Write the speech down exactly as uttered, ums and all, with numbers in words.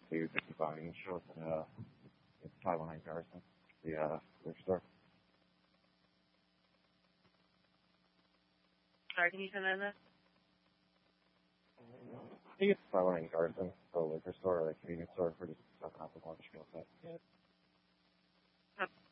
two fifty-five Union Shore at uh, it's five one nine Garrison, the uh, liquor store. Sorry, can you send that? I think it's five one nine Garrison, the liquor store or the convenience store for just stuff off the lunch meal set. Yep.